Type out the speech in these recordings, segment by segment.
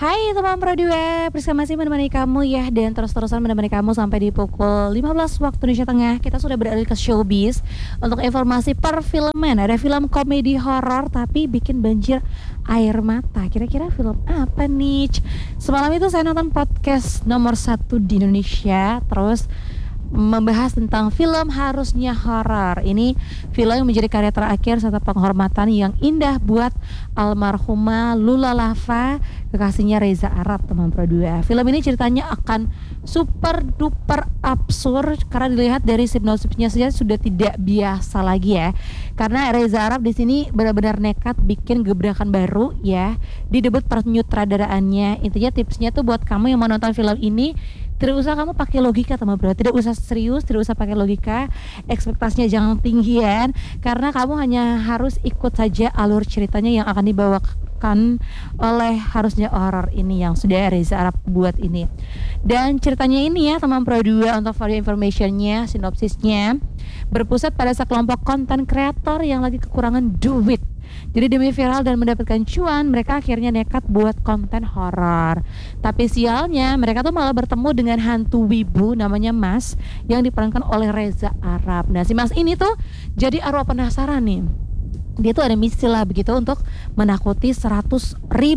Hai teman Pro 2, bersama masih menemani kamu ya. Dan terus-terusan menemani kamu sampai di pukul 15 waktu Indonesia Tengah. Kita sudah beralih ke showbiz. Untuk informasi perfilman, ada film komedi horor tapi bikin banjir air mata. Kira-kira film apa nih? Semalam itu saya nonton podcast nomor 1 di Indonesia. Terus membahas tentang film Harusnya Horor. Ini film yang menjadi karya terakhir serta penghormatan yang indah buat almarhumah Lula Lava, kekasihnya Reza Arab, teman Pro 2. Film ini ceritanya akan super duper absurd karena dilihat dari sinopsisnya saja sudah tidak biasa lagi ya. Karena Reza Arab di sini benar-benar nekat bikin gebrakan baru ya di debut penyutradaraannya. Intinya tipsnya tuh buat kamu yang mau nonton film ini, tidak usah kamu pakai logika teman bro, tidak usah serius, tidak usah pakai logika, ekspektasinya jangan tinggian, karena kamu hanya harus ikut saja alur ceritanya yang akan dibawakan oleh Harusnya Horor ini yang sudah Reza Arab buat ini. Dan ceritanya ini ya teman Pro 2, untuk for your informationnya, sinopsisnya berpusat pada sekelompok konten kreator yang lagi kekurangan duit. Jadi demi viral dan mendapatkan cuan, mereka akhirnya nekat buat konten horor. Tapi sialnya mereka tuh malah bertemu dengan hantu wibu namanya Mas yang diperankan oleh Reza Arab. Nah si Mas ini tuh jadi arwah penasaran nih. Dia tuh ada misi lah begitu untuk menakuti 100.000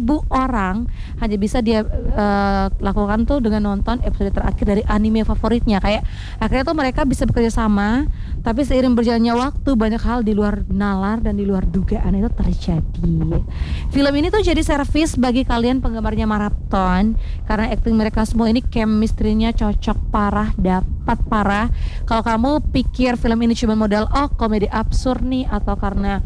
orang. Hanya bisa dia lakukan tuh dengan nonton episode terakhir dari anime favoritnya. Kayak akhirnya tuh mereka bisa bekerja sama, tapi seiring berjalannya waktu banyak hal di luar nalar dan di luar dugaan itu terjadi. Film ini tuh jadi servis bagi kalian penggemarnya maraton, karena acting mereka semua ini chemistry-nya cocok parah, dapat parah. Kalau kamu pikir film ini cuma modal komedi absurd nih, atau karena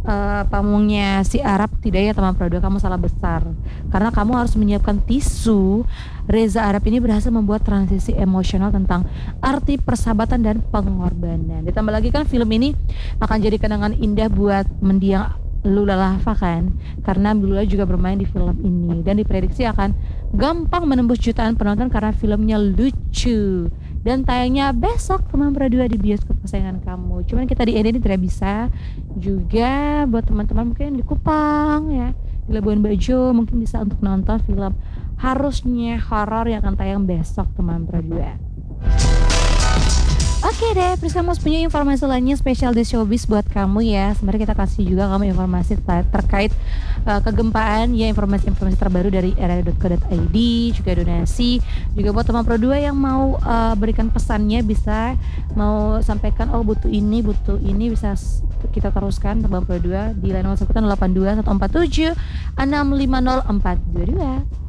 pamungnya si Arab, tidak ya teman Pro 2, kamu salah besar. Karena kamu harus menyiapkan tisu. Reza Arab ini berhasil membuat transisi emosional tentang arti persahabatan dan pengorbanan. Ditambah lagi kan film ini akan jadi kenangan indah buat mendiang Lula Lava kan, karena Lula juga bermain di film ini dan diprediksi akan gampang menembus jutaan penonton karena filmnya lucu. Dan tayangnya besok teman Pro 2 di bioskop kesayangan kamu. Cuman kita di ini tidak bisa. Juga buat teman-teman mungkin di Kupang ya, di Labuan Bajo, mungkin bisa untuk nonton film Harusnya Horor yang akan tayang besok teman Pro 2. Oke deh, Priskamus punya informasi lainnya spesial di showbiz buat kamu ya. Sebenarnya kita kasih juga kamu informasi terkait kegempaan ya, informasi-informasi terbaru dari era.co.id, juga donasi. Juga buat teman Pro 2 yang mau berikan pesannya, bisa mau sampaikan butuh ini bisa kita teruskan teman Pro 2 di line 0182 147 650 422.